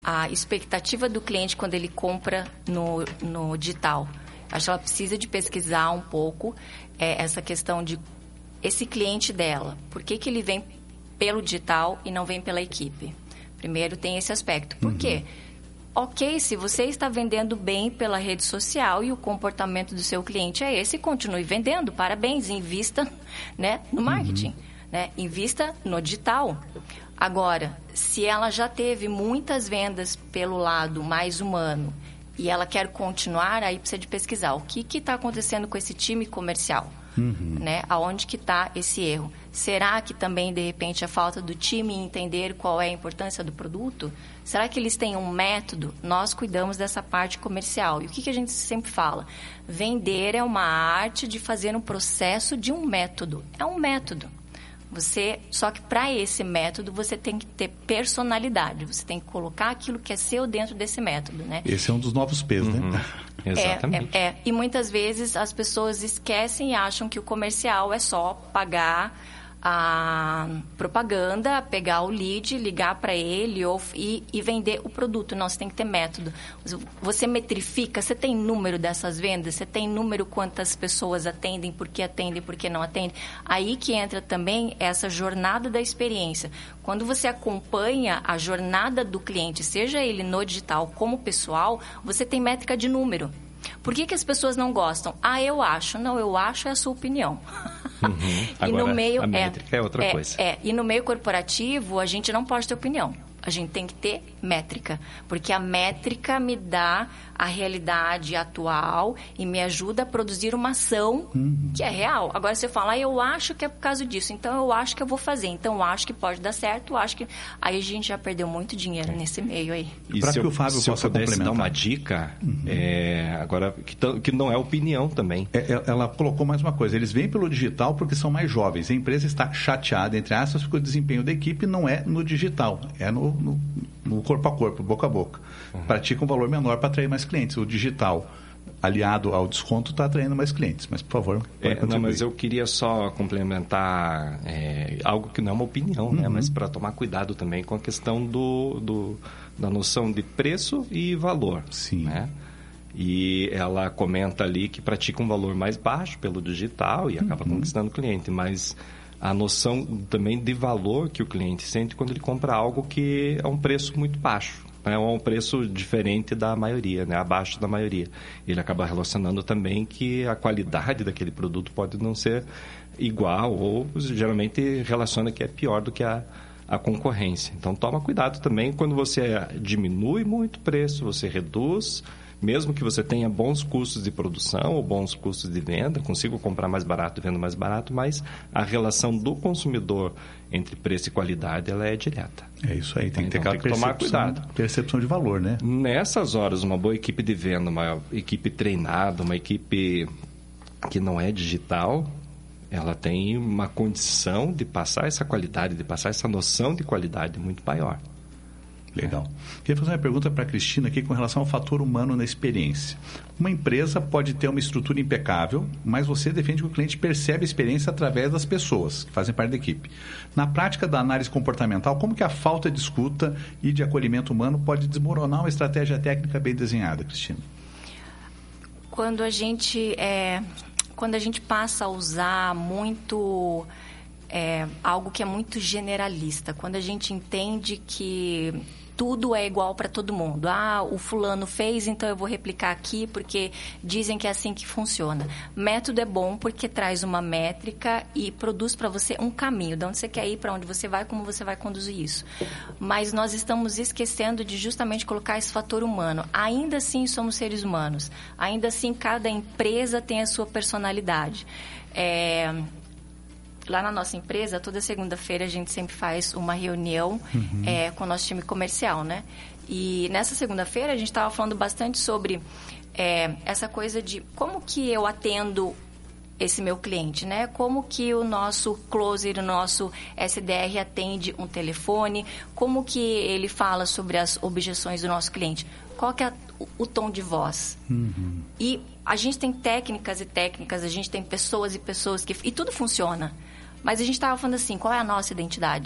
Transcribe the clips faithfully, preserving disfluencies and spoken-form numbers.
a expectativa do cliente quando ele compra no, no digital. Acho que ela precisa de pesquisar um pouco é, essa questão de esse cliente dela. Por que que ele vem pelo digital e não vem pela equipe? Primeiro tem esse aspecto. Por uhum. quê? Ok, se você está vendendo bem pela rede social e o comportamento do seu cliente é esse, continue vendendo. Parabéns, invista, né, no marketing. Uhum. Né? Invista no digital. Agora, se ela já teve muitas vendas pelo lado mais humano e ela quer continuar, aí precisa de pesquisar o que está acontecendo com esse time comercial. Uhum. Né? Aonde que está esse erro? Será que também, de repente, a falta do time entender qual é a importância do produto? Será que eles têm um método? Nós cuidamos dessa parte comercial. E o que, que a gente sempre fala? Vender é uma arte de fazer um processo de um método. É um método. Você, só que para esse método você tem que ter personalidade, você tem que colocar aquilo que é seu dentro desse método, né? Esse é um dos novos P's, uhum. né? Exatamente. É, é, é. E muitas vezes as pessoas esquecem e acham que o comercial é só pagar a propaganda, pegar o lead, ligar para ele ou, e, e vender o produto. Não, você tem que ter método. Você metrifica, você tem número dessas vendas, você tem número quantas pessoas atendem, por que atendem, por que não atendem. Aí que entra também essa jornada da experiência. Quando você acompanha a jornada do cliente, seja ele no digital como pessoal, você tem métrica de número. Por que que as pessoas não gostam? Ah, eu acho. Não, eu acho é a sua opinião. Uhum. E Agora, no meio, a métrica é, é outra é, coisa. É, e no meio corporativo, a gente não pode ter opinião. A gente tem que ter métrica, porque a métrica me dá a realidade atual e me ajuda a produzir uma ação uhum. que é real. Agora você fala, ah, eu acho que é por causa disso, então eu acho que eu vou fazer, então eu acho que pode dar certo, eu acho que... Aí a gente já perdeu muito dinheiro nesse meio aí. E para que eu, o Fábio se possa eu pudesse dar uma dica, uhum. é, agora, que, que não é opinião também. É, ela colocou mais uma coisa, eles vêm pelo digital porque são mais jovens, a empresa está chateada, entre aspas, porque o desempenho da equipe não é no digital, é no No, no corpo a corpo, boca a boca. Uhum. Pratica um valor menor para atrair mais clientes. O digital, aliado ao desconto, está atraindo mais clientes. Mas, por favor, pode é, não, mas eu queria só complementar é, algo que não é uma opinião, uhum. né? Mas para tomar cuidado também com a questão do, do, da noção de preço e valor. Sim. Né? E ela comenta ali que pratica um valor mais baixo pelo digital e acaba uhum. conquistando o cliente, mas... a noção também de valor que o cliente sente quando ele compra algo que é um preço muito baixo, né? É um preço diferente da maioria, né? Abaixo da maioria. Ele acaba relacionando também que a qualidade daquele produto pode não ser igual ou geralmente relaciona que é pior do que a, a concorrência. Então, toma cuidado também quando você diminui muito o preço, você reduz... Mesmo que você tenha bons custos de produção ou bons custos de venda, consigo comprar mais barato e vendo mais barato, mas a relação do consumidor entre preço e qualidade ela é direta. É isso aí, tem então, que ter tem que tomar cuidado. Percepção de valor, né? Nessas horas, uma boa equipe de venda, uma equipe treinada, uma equipe que não é digital, ela tem uma condição de passar essa qualidade, de passar essa noção de qualidade muito maior. Legal. Queria fazer uma pergunta para a Cristina aqui com relação ao fator humano na experiência. Uma empresa pode ter uma estrutura impecável, mas você defende que o cliente percebe a experiência através das pessoas que fazem parte da equipe. Na prática da análise comportamental, como que a falta de escuta e de acolhimento humano pode desmoronar uma estratégia técnica bem desenhada, Cristina? Quando a gente, é, quando a gente passa a usar muito... É, algo que é muito generalista, quando a gente entende que tudo é igual para todo mundo. Ah, o fulano fez, então eu vou replicar aqui porque dizem que é assim que funciona. Método é bom porque traz uma métrica e produz para você um caminho, de onde você quer ir, para onde você vai, como você vai conduzir isso. Mas nós estamos esquecendo de justamente colocar esse fator humano. Ainda assim somos seres humanos, ainda assim cada empresa tem a sua personalidade. É... Lá na nossa empresa, toda segunda-feira a gente sempre faz uma reunião uhum. é, com o nosso time comercial, né? E nessa segunda-feira a gente estava falando bastante sobre é, essa coisa de como que eu atendo esse meu cliente, né? Como que o nosso closer, o nosso S D R atende um telefone, como que ele fala sobre as objeções do nosso cliente, qual que é o, o tom de voz. Uhum. E a gente tem técnicas e técnicas, a gente tem pessoas e pessoas que... E tudo funciona. Mas a gente estava falando assim, qual é a nossa identidade?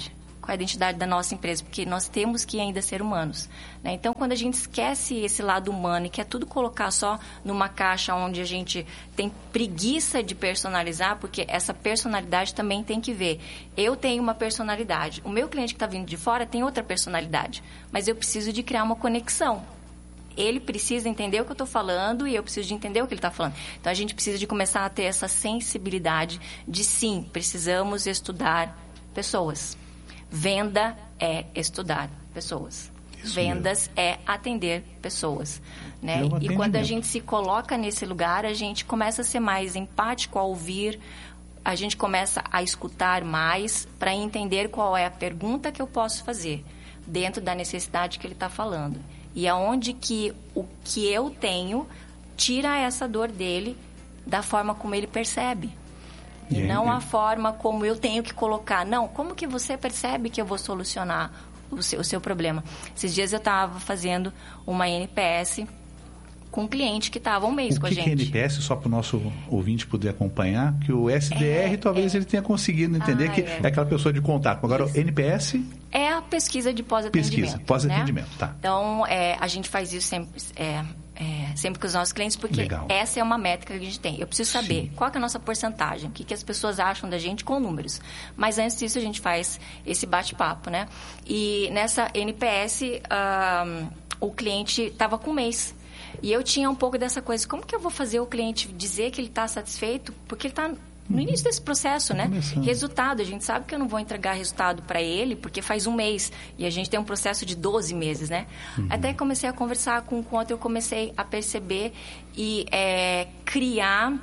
qual é a identidade da nossa empresa, porque nós temos que ainda ser humanos, né? Então, quando a gente esquece esse lado humano e quer tudo colocar só numa caixa onde a gente tem preguiça de personalizar, porque essa personalidade também tem que ver. Eu tenho uma personalidade, o meu cliente que está vindo de fora tem outra personalidade, mas eu preciso de criar uma conexão. Ele precisa entender o que eu estou falando e eu preciso de entender o que ele está falando. Então, a gente precisa de começar a ter essa sensibilidade de, sim, precisamos estudar pessoas. Venda é estudar pessoas. Isso Vendas mesmo. É atender pessoas. Né? É um e quando a gente se coloca nesse lugar, a gente começa a ser mais empático a ouvir, a gente começa a escutar mais para entender qual é a pergunta que eu posso fazer dentro da necessidade que ele está falando. E aonde que o que eu tenho tira essa dor dele da forma como ele percebe. E, e não e... a forma como eu tenho que colocar. Não, como que você percebe que eu vou solucionar o seu, o seu problema? Esses dias eu estava fazendo uma N P S com um cliente que estava um mês o com que a gente. O que é N P S, só para o nosso ouvinte poder acompanhar, que o S D R é, talvez é. ele tenha conseguido entender ah, que é. é aquela pessoa de contato. Agora, isso. o N P S... É a pesquisa de pós-atendimento. Pesquisa, pós-atendimento, né? Tá. Então, é, a gente faz isso sempre... É, É, sempre com os nossos clientes, porque Legal. essa é uma métrica que a gente tem. Eu preciso saber Sim. qual que é a nossa porcentagem, o que, que as pessoas acham da gente com números. Mas antes disso, a gente faz esse bate-papo, né? E nessa N P S, um, o cliente estava com um mês. E eu tinha um pouco dessa coisa, como que eu vou fazer o cliente dizer que ele está satisfeito? Porque ele está no início desse processo, né? Resultado, a gente sabe que eu não vou entregar resultado para ele, porque faz um mês. E a gente tem um processo de doze meses, né? Uhum. Até que comecei a conversar com o quanto eu comecei a perceber e é, criar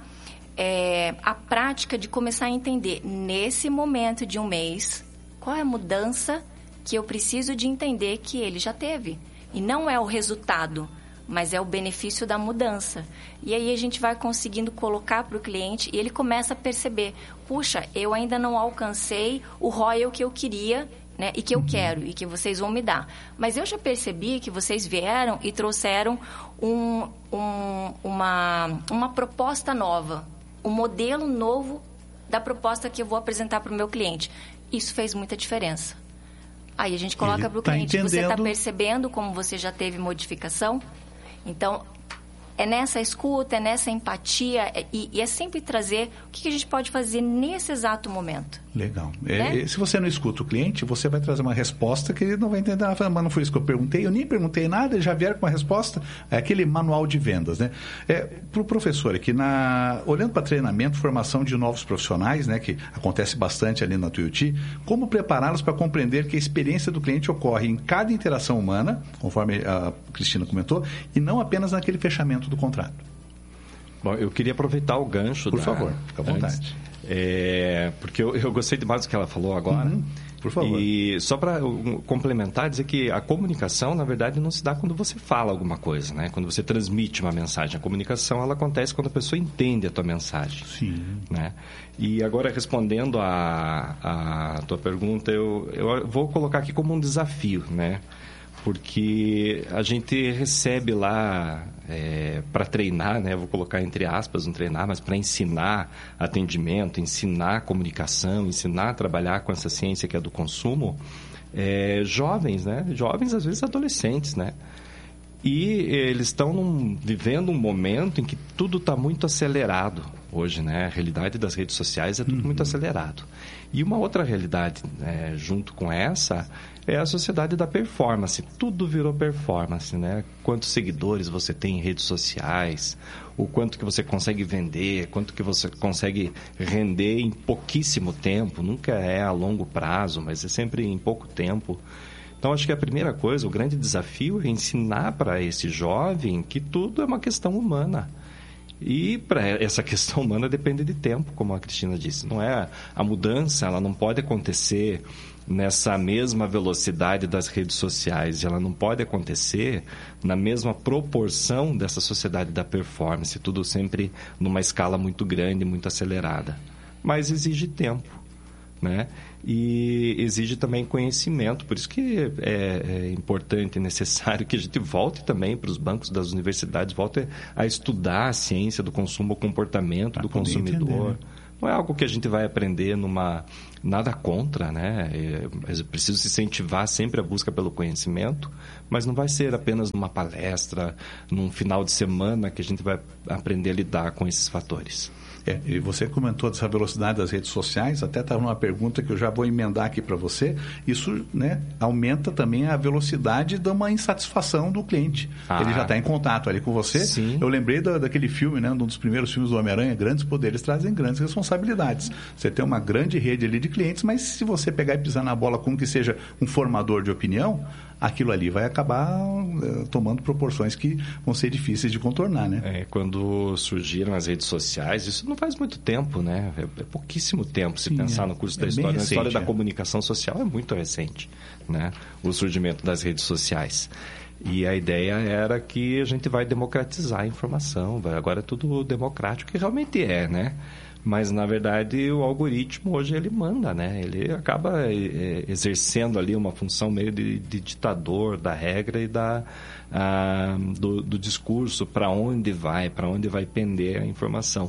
é, a prática de começar a entender, nesse momento de um mês, qual é a mudança que eu preciso de entender que ele já teve. E não é o resultado, mas é o benefício da mudança. E aí a gente vai conseguindo colocar para o cliente e ele começa a perceber, puxa, eu ainda não alcancei o R O I que eu queria, né, e que eu uhum. quero, e que vocês vão me dar. Mas eu já percebi que vocês vieram e trouxeram um, um, uma, uma proposta nova, um modelo novo da proposta que eu vou apresentar para o meu cliente. Isso fez muita diferença. Aí a gente coloca para o tá cliente, entendendo... você está percebendo como você já teve modificação? Então, é nessa escuta, é nessa empatia é, e, e é sempre trazer o que, que a gente pode fazer nesse exato momento. Legal. Né? É, se você não escuta o cliente, você vai trazer uma resposta que ele não vai entender. Ah, mas não foi isso que eu perguntei, eu nem perguntei nada, eles já vieram com uma resposta. É aquele manual de vendas, né? É, para o professor aqui, na, olhando para treinamento, formação de novos profissionais, né, que acontece bastante ali na Tuiuti, como prepará-los para compreender que a experiência do cliente ocorre em cada interação humana, conforme a Cristina comentou, e não apenas naquele fechamento do contrato. Bom, eu queria aproveitar o gancho. Por da, favor, fica à vontade. Antes, é, porque eu, eu gostei demais do que ela falou agora. Uhum, por favor. E só para um, complementar, dizer que a comunicação, na verdade, não se dá quando você fala alguma coisa, né? Quando você transmite uma mensagem. A comunicação, ela acontece quando a pessoa entende a tua mensagem. Sim. Né? E agora, respondendo a, a tua pergunta, eu, eu vou colocar aqui como um desafio, né? Porque a gente recebe lá é, para treinar, né? Vou colocar entre aspas um treinar, mas para ensinar atendimento, ensinar comunicação, ensinar a trabalhar com essa ciência que é do consumo, é, jovens, né? Jovens, às vezes adolescentes, né? E eles estão num, vivendo um momento em que tudo está muito acelerado hoje, né? A realidade das redes sociais é tudo uhum. muito acelerado. E uma outra realidade, né, junto com essa, é a sociedade da performance. Tudo virou performance, né? Quantos seguidores você tem em redes sociais, o quanto que você consegue vender, quanto que você consegue render em pouquíssimo tempo. Nunca é a longo prazo, mas é sempre em pouco tempo. Então, acho que a primeira coisa, o grande desafio é ensinar para esse jovem que tudo é uma questão humana. E para essa questão humana depende de tempo, como a Cristina disse. Não é a mudança, ela não pode acontecer nessa mesma velocidade das redes sociais. Ela não pode acontecer na mesma proporção dessa sociedade da performance. Tudo sempre numa escala muito grande, muito acelerada. Mas exige tempo, né? E exige também conhecimento, por isso que é, é importante e necessário que a gente volte também para os bancos das universidades, volte a estudar a ciência do consumo, o comportamento pra do consumidor, Não é algo que a gente vai aprender numa... Nada contra, né? É, é preciso se incentivar sempre a busca pelo conhecimento, mas não vai ser apenas numa palestra, num final de semana que a gente vai aprender a lidar com esses fatores. É, e você comentou dessa velocidade das redes sociais, até estava numa pergunta que eu já vou emendar aqui para você. Isso, né, aumenta também a velocidade de uma insatisfação do cliente. Ah, ele já está em contato ali com você. Sim. Eu lembrei da, daquele filme, né, um dos primeiros filmes do Homem-Aranha, grandes poderes trazem grandes responsabilidades. Você tem uma grande rede ali de clientes, mas se você pegar e pisar na bola com que seja um formador de opinião, aquilo ali vai acabar uh, tomando proporções que vão ser difíceis de contornar, né? É, quando surgiram as redes sociais, isso não faz muito tempo, né? É, é pouquíssimo tempo se Sim, pensar é, no curso da é história. Recente, Na história é. da comunicação social é muito recente, né? O surgimento das redes sociais. E a ideia era que a gente vai democratizar a informação, vai, agora é tudo democrático, que realmente é, né? Mas, na verdade, o algoritmo hoje ele manda, né? Ele acaba é, exercendo ali uma função meio de, de ditador da regra e da, ah, do, do discurso, para onde vai, para onde vai pender a informação.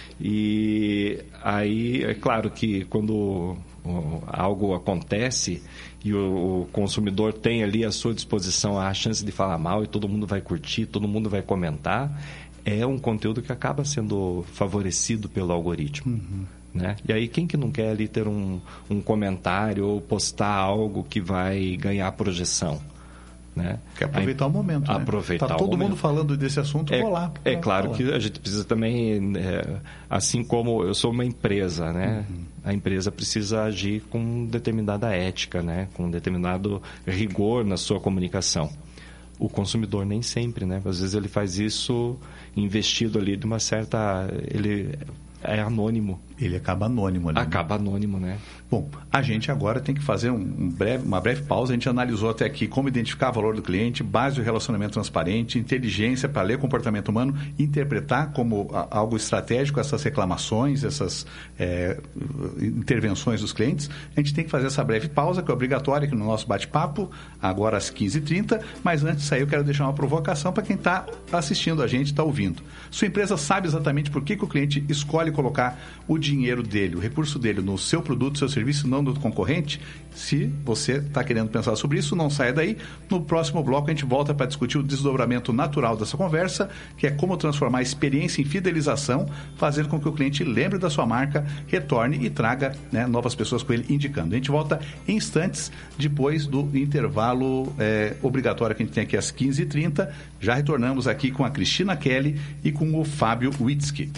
E aí, é claro que quando algo acontece e o consumidor tem ali à sua disposição a chance de falar mal e todo mundo vai curtir, todo mundo vai comentar, é um conteúdo que acaba sendo favorecido pelo algoritmo. Uhum. Né? E aí, quem que não quer ali ter um, um comentário ou postar algo que vai ganhar projeção? Né? Quer aproveitar aí, o momento, aproveitar né? Tá todo o mundo falando desse assunto, é, vou lá. É claro falar. Que a gente precisa também, é, assim como eu sou uma empresa, né? Uhum. A empresa precisa agir com determinada ética, né? Com determinado rigor na sua comunicação. O consumidor nem sempre, né? Às vezes ele faz isso investido ali de uma certa... Ele é anônimo. Ele acaba anônimo ali. Acaba né? anônimo, né? Bom, a gente agora tem que fazer um breve, uma breve pausa. A gente analisou até aqui como identificar o valor do cliente, base do relacionamento transparente, inteligência para ler comportamento humano, interpretar como algo estratégico essas reclamações, essas é, intervenções dos clientes. A gente tem que fazer essa breve pausa, que é obrigatória aqui no nosso bate-papo, agora às quinze e trinta. Mas antes disso aí, eu quero deixar uma provocação para quem está assistindo a gente, está ouvindo. Sua empresa sabe exatamente por que, que o cliente escolhe colocar o dinheiro dele, o recurso dele no seu produto, seu serviço, não do concorrente? Se você está querendo pensar sobre isso, não saia daí. No próximo bloco a gente volta para discutir o desdobramento natural dessa conversa, que é como transformar a experiência em fidelização, fazendo com que o cliente lembre da sua marca, retorne e traga, né, novas pessoas com ele indicando. A gente volta em instantes depois do intervalo é, obrigatório que a gente tem aqui às quinze e trinta. Já retornamos aqui com a Cristina Kelly e com o Fábio Witzki.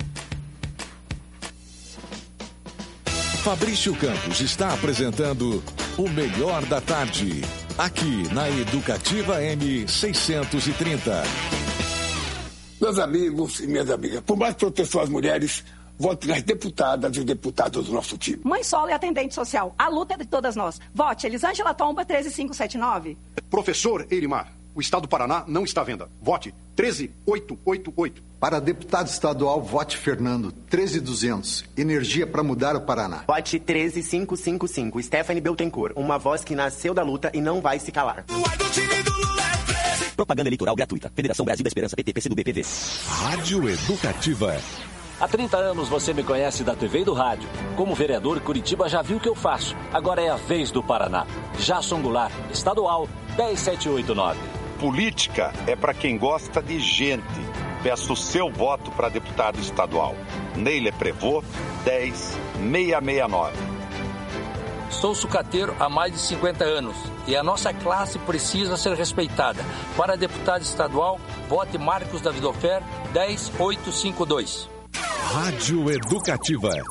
Fabrício Campos está apresentando o Melhor da Tarde, aqui na Educativa M seiscentos e trinta. Meus amigos e minhas amigas, por mais proteção às mulheres, vote nas deputadas e deputados do nosso time. Mãe Solo é atendente social. A luta é de todas nós. Vote Elisângela Tomba, treze mil quinhentos e setenta e nove. Professor Eirimar, o Estado do Paraná não está à venda. Vote treze mil oitocentos e oitenta e oito. Para deputado estadual, vote Fernando, treze mil e duzentos. Energia para mudar o Paraná. Vote treze mil quinhentos e cinquenta e cinco. Stephanie Beltencourt, uma voz que nasceu da luta e não vai se calar. Propaganda eleitoral gratuita. Federação Brasil da Esperança, P T, P C do B, P V. Rádio Educativa. Há trinta anos você me conhece da T V e do rádio. Como vereador, Curitiba já viu o que eu faço. Agora é a vez do Paraná. Jason Goulart, estadual, dez mil setecentos e oitenta e nove. Política é para quem gosta de gente. Peço o seu voto para deputado estadual. Neile Prevô, dez mil seiscentos e sessenta e nove. Sou sucateiro há mais de cinquenta anos e a nossa classe precisa ser respeitada. Para deputado estadual, vote Marcos Davidofer, dez mil oitocentos e cinquenta e dois. Rádio Educativa.